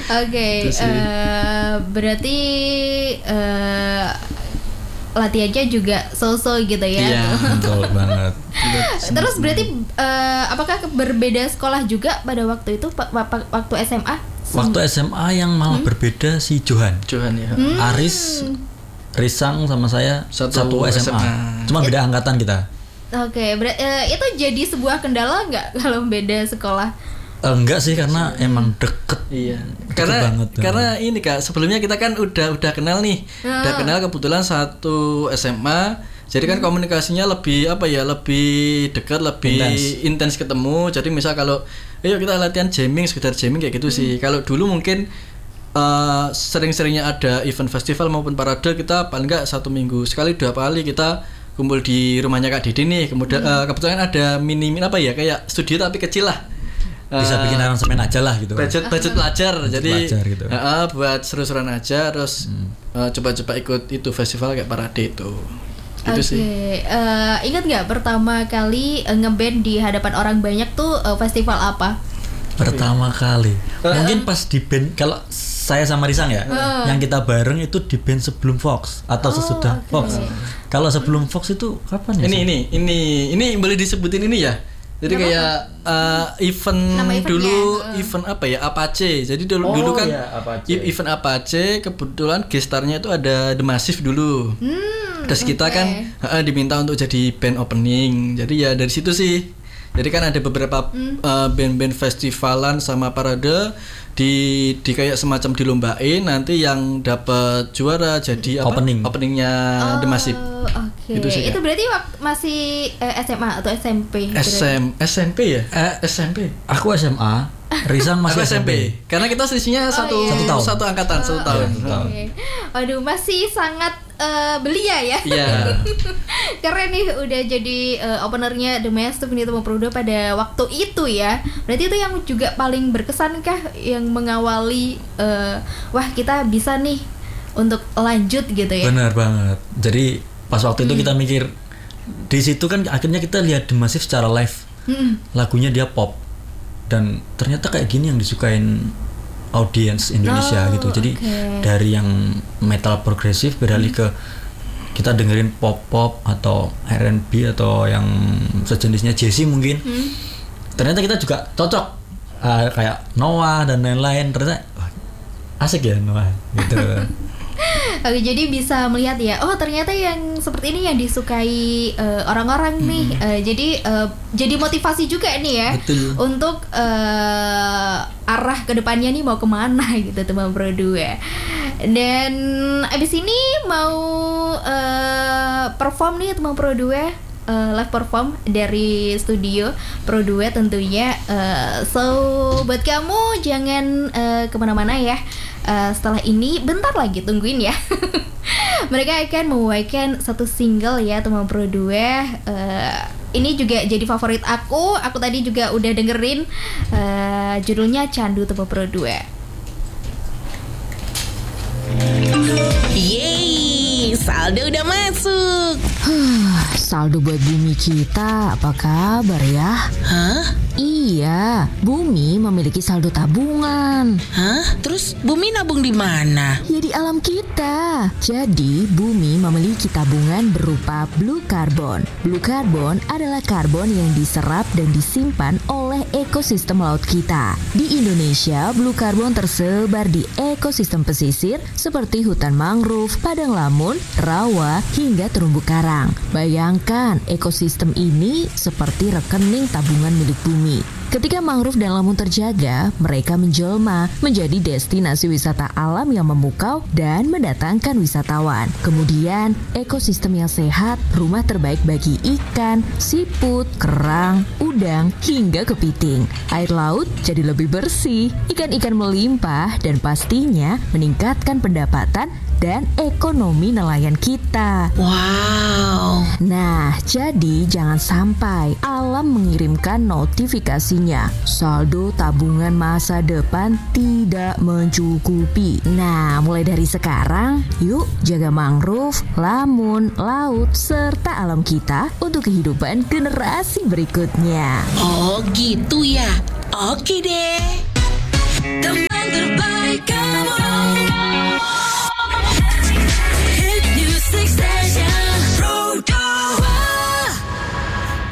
Oke, berarti latihannya juga so-so gitu ya. Iya, betul banget. Terus berarti apakah berbeda sekolah juga pada waktu itu waktu SMA? Waktu SMA yang malah berbeda si Johan ya. Aris, Risang sama saya satu SMA. Cuma beda angkatan kita. Oke, itu jadi sebuah kendala nggak kalau beda sekolah? Enggak sih, karena emang deket. Iya. Banget. Karena ini Kak, sebelumnya kita kan udah kenal nih. Udah kenal, kebetulan satu SMA. Jadi kan komunikasinya lebih lebih dekat, lebih intens ketemu. Jadi misal kalau ayo kita latihan jamming, sekedar jamming kayak gitu sih. Kalau dulu mungkin sering-seringnya ada event festival maupun parade, kita paling enggak 1 minggu sekali 2 kali kita kumpul di rumahnya Kak Didi nih. Kemudian kebetulan ada mini kayak studio tapi kecil lah. Bisa bikin aransemen aja lah gitu. Budget pelajar, jadi gitu. Buat seru-seruan aja, terus coba-coba ikut itu festival kayak parade itu. Gitu sih. Ingat nggak pertama kali ngeband di hadapan orang banyak tuh festival apa? Pertama kali, mungkin pas di band, kalau saya sama Risang ya, yang kita bareng itu di band sebelum Fox atau sesudah Fox. Kalau sebelum Fox itu kapan ya? Ini boleh disebutin ini ya. Jadi kayak event dulu, event apa ya, Apache. Jadi dulu kan event Apache, kebetulan gestarnya itu ada The Massive dulu. Terus kita kan diminta untuk jadi band opening. Jadi ya dari situ sih. Jadi kan ada beberapa band-band festivalan sama parade di kayak semacam dilombain, nanti yang dapat juara jadi openingnya The Massive. Gitu sih, itu berarti masih SMA atau SMP? SMP ya? SMP. Aku SMA, Rizan masih SMP. Karena kita selisihnya satu angkatan, 1 tahun. Waduh, masih sangat belia ya. Iya. Keren nih, udah jadi openernya The Massive nih Tembang Peruda pada waktu itu ya. Berarti itu yang juga paling berkesan kah, yang mengawali wah kita bisa nih untuk lanjut gitu ya? Benar banget. Jadi pas waktu itu kita mikir, di situ kan akhirnya kita lihat The Massive secara live. Lagunya dia pop dan ternyata kayak gini yang disukain audiens Indonesia gitu. Jadi dari yang metal progresif beralih ke kita dengerin pop atau R&B atau yang sejenisnya Jazzy mungkin. Ternyata kita juga cocok, kayak Noah dan lain-lain. Ternyata asik ya Noah gitu. Oke, jadi bisa melihat ya, oh ternyata yang seperti ini yang disukai orang-orang nih. Jadi motivasi juga nih ya. Betul. Untuk arah kedepannya nih mau kemana gitu Tembang Peruda. Dan abis ini mau perform nih Tembang Peruda, live perform dari studio Pro2 tentunya. So buat kamu jangan kemana-mana ya. Setelah ini bentar lagi tungguin ya. Mereka akan membawakan satu single ya Tembang Pro2. Ini juga jadi favorit aku tadi juga udah dengerin. Judulnya Candu Tembang Pro2. Yeay, saldo udah masuk. Saldo buat bumi kita, apa kabar ya? Hah? Iya, Bumi memiliki saldo tabungan. Hah? Terus Bumi nabung di mana? Ya di alam kita. Jadi Bumi memiliki tabungan berupa blue carbon. Blue carbon adalah karbon yang diserap dan disimpan oleh ekosistem laut kita. Di Indonesia, blue carbon tersebar di ekosistem pesisir seperti hutan mangrove, padang lamun, rawa, hingga terumbu karang. Bayangkan ekosistem ini seperti rekening tabungan milik Bumi. Ketika mangrove dan lamun terjaga, mereka menjelma menjadi destinasi wisata alam yang memukau dan mendatangkan wisatawan. Kemudian, ekosistem yang sehat, rumah terbaik bagi ikan, siput, kerang, udang, hingga kepiting. Air laut jadi lebih bersih, ikan-ikan melimpah, dan pastinya meningkatkan pendapatan dan ekonomi nelayan kita. Wow. Nah, jadi jangan sampai alam mengirimkan notifikasinya. Saldo tabungan masa depan tidak mencukupi. Nah, mulai dari sekarang, yuk jaga mangrove, lamun, laut, serta alam kita untuk kehidupan generasi berikutnya. Oh gitu ya. Oke deh.